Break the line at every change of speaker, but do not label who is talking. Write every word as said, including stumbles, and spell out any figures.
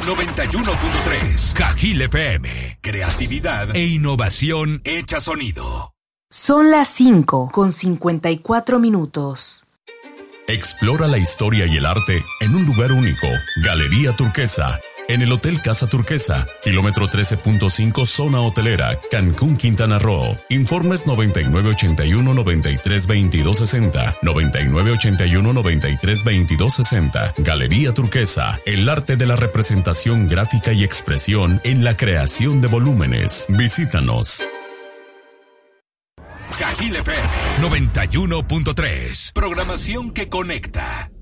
noventa y uno punto tres. Cajil F M. Creatividad e innovación hecha sonido.
Son las cinco con cincuenta y cuatro minutos.
Explora la historia y el arte en un lugar único. Galería Turquesa. En el Hotel Casa Turquesa, kilómetro trece punto cinco, zona hotelera, Cancún, Quintana Roo. Informes noventa y nueve ochenta y uno noventa y tres veintidós sesenta, noventa y nueve ochenta y uno noventa y tres veintidós sesenta. Galería Turquesa, el arte de la representación gráfica y expresión en la creación de volúmenes. Visítanos.
Cajil F M noventa y uno punto tres. Programación que conecta.